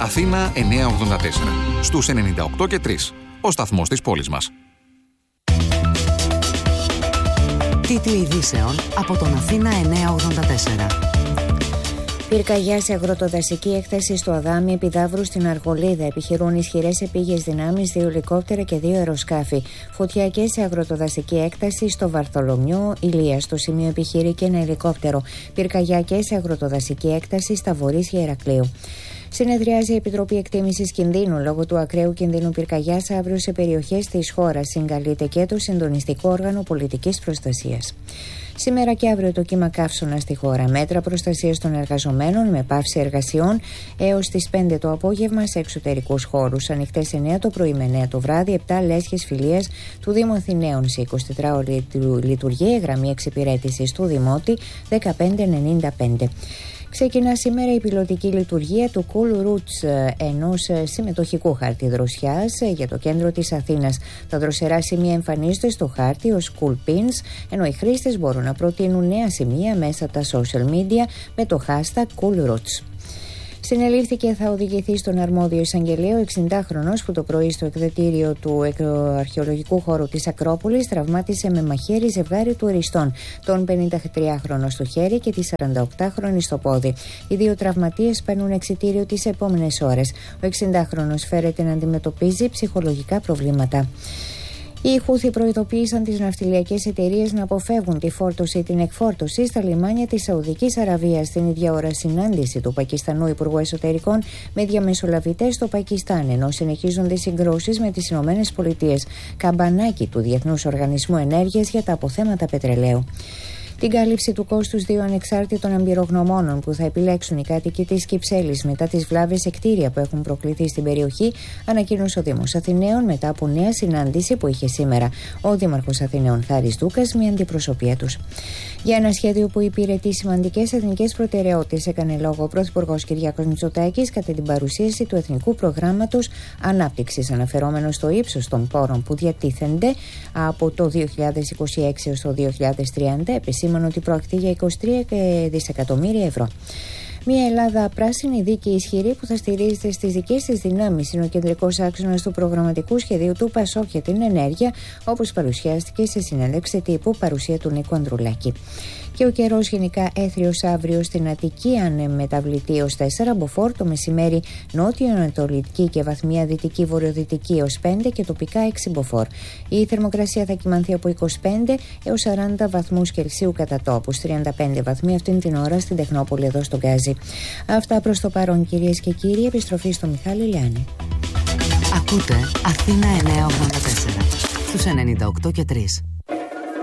Αθήνα 984. Στους 98 και 3. Ο σταθμός της πόλης μας. Τίτλοι ειδήσεων από τον Αθήνα 984. Πυρκαγιά σε αγροτοδασική έκταση στο Αδάμι, επιδαύρου στην Αργολίδα. Επιχειρούν ισχυρές επίγειες δυνάμεις, 2 ελικόπτερα και 2 αεροσκάφη. Φωτιακές σε αγροτοδασική έκταση στο Βαρθολομιό, Ηλία. Στο σημείο επιχειρεί και ένα ελικόπτερο. Πυρκαγιάκες σε αγροτοδασική έκταση στα Βορρήσια Ηρακλείου. Συνεδριάζει η Επιτροπή Εκτίμησης Κινδύνου λόγω του ακραίου κινδύνου πυρκαγιάς αύριο σε περιοχές της χώρας. Συγκαλείται και το Συντονιστικό Όργανο Πολιτικής Προστασίας. Σήμερα και αύριο το κύμα καύσωνα στη χώρα. Μέτρα προστασίας των εργαζομένων με πάυση εργασιών έως τις 5 το απόγευμα σε εξωτερικούς χώρους. Ανοιχτές 9 το πρωί με 9 το βράδυ, 7 λέσχες φιλίας του Δήμου Αθηναίων σε 24 ώρες λειτουργία, γραμμή εξυπηρέτησης του Δημότη 1595. Ξεκινά σήμερα η πιλωτική λειτουργία του Cool Routes, ενός συμμετοχικού χάρτη δροσιάς για το κέντρο της Αθήνας. Τα δροσερά σημεία εμφανίζονται στο χάρτη ως Cool Pins, ενώ οι χρήστες μπορούν να προτείνουν νέα σημεία μέσα από τα social media με το hashtag Cool Routes. Συνελήφθηκε, θα οδηγηθεί στον αρμόδιο εισαγγελέα, ο 60χρονος που το πρωί στο εκδετήριο του αρχαιολογικού χώρου της Ακρόπολης τραυμάτισε με μαχαίρι ζευγάρι τουριστών, τον 53χρονο στο χέρι και τη 48χρονη στο πόδι. Οι 2 τραυματίες παίρνουν εξιτήριο τις επόμενες ώρες. Ο 60χρονος φέρεται να αντιμετωπίζει ψυχολογικά προβλήματα. Οι Χούθι προειδοποίησαν τις ναυτιλιακές εταιρείες να αποφεύγουν τη φόρτωση ή την εκφόρτωση στα λιμάνια της Σαουδικής Αραβίας. Στην ίδια ώρα συνάντηση του Πακιστανού Υπουργού Εσωτερικών με διαμεσολαβητές στο Πακιστάν, ενώ συνεχίζονται συγκρούσεις με τις ΗΠΑ. Καμπανάκι του Διεθνούς Οργανισμού Ενέργειας για τα αποθέματα πετρελαίου. Την κάλυψη του κόστους 2 ανεξάρτητων εμπειρογνωμόνων που θα επιλέξουν οι κάτοικοι της Κυψέλης μετά τις βλάβες σε κτίρια που έχουν προκληθεί στην περιοχή, ανακοίνωσε ο Δήμος Αθηναίων μετά από νέα συνάντηση που είχε σήμερα ο Δήμαρχος Αθηναίων Χάρης Δούκας με αντιπροσωπεία τους. Για ένα σχέδιο που υπηρετεί σημαντικές εθνικές προτεραιότητες, έκανε λόγο ο Πρωθυπουργός Κυριάκος Μητσοτάκης κατά την παρουσίαση του Εθνικού Προγράμματος Ανάπτυξης, αναφερόμενο στο ύψος των πόρων που διατίθενται από το 2026 έως το 2030. Επισήμανε ότι πρόκειται για 23 δισεκατομμύρια ευρώ. Μια Ελλάδα πράσινη, δίκαιη, ισχυρή που θα στηρίζεται στις δικές της δυνάμεις είναι ο κεντρικός άξονας του προγραμματικού σχεδίου του ΠΑΣΟΚ για την ενέργεια, όπως παρουσιάστηκε σε συνέντευξη τύπου παρουσία του Νίκου Ανδρουλάκη. Και ο καιρός γενικά έθριος αύριο στην Αττική, ανεμεταβλητή ως 4, μποφόρ το μεσημέρι νότιο-ανατολική και βαθμία δυτική-βορειοδυτική ως 5 και τοπικά 6 μποφόρ. Η θερμοκρασία θα κυμανθεί από 25 έως 40 βαθμούς Κελσίου κατά τόπους, 35 βαθμοί αυτήν την ώρα στην Τεχνόπολη εδώ στον Γκάζι. Αυτά προς το παρόν, κυρίες και κύριοι. Επιστροφή στο Μιχάλη Λιάννη. Ακούτε Αθήνα 984 στους 98 και 3.